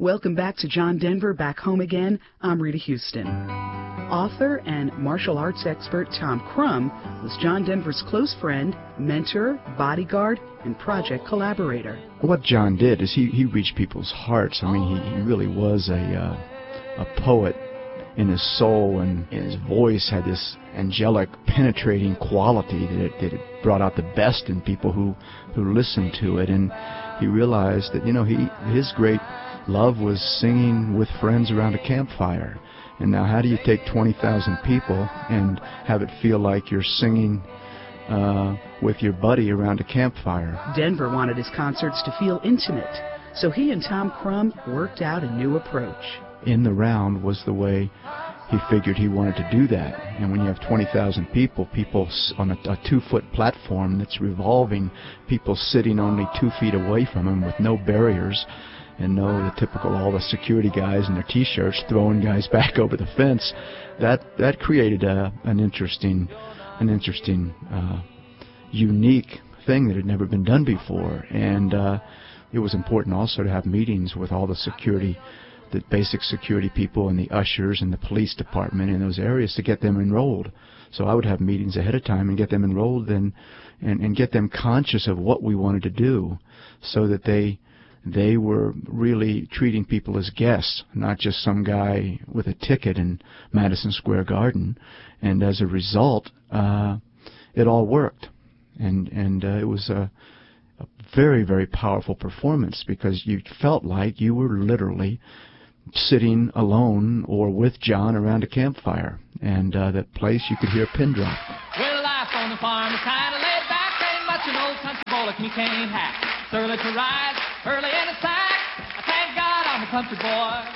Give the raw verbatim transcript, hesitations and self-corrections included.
Welcome back to John Denver, Back Home Again. I'm Rita Houston. Author and martial arts expert Tom Crum was John Denver's close friend, mentor, bodyguard, and project collaborator. What John did is he, he reached people's hearts. I mean, he, he really was a, uh, a poet in his soul, and his voice had this angelic, penetrating quality that it, that it brought out the best in people who, who listened to it. And he realized that, you know, he his great love was singing with friends around a campfire. And now how do you take twenty thousand people and have it feel like you're singing uh, with your buddy around a campfire? Denver wanted his concerts to feel intimate, so he and Tom Crum worked out a new approach. In the Round was the way he figured he wanted to do that. And when you have twenty thousand people, people on a, a two-foot platform that's revolving, people sitting only two feet away from him with no barriers, and no the typical all the security guys in their T-shirts throwing guys back over the fence, that that created a, an interesting, an interesting, uh, unique thing that had never been done before. And uh, it was important also to have meetings with all the security, the basic security people and the ushers and the police department in those areas to get them enrolled. So I would have meetings ahead of time and get them enrolled and and, and get them conscious of what we wanted to do, so that they they were really treating people as guests, not just some guy with a ticket in Madison Square Garden. And as a result, uh, it all worked. And, and uh, it was a, a very, very powerful performance, because you felt like you were literally sitting alone or with John around a campfire. And uh, that place, you could hear a pin drop. Well, life on the farm is kind of laid back. Ain't much an old country boy like me can't hack. It's early to rise, early in the sack. I thank God I'm a country boy.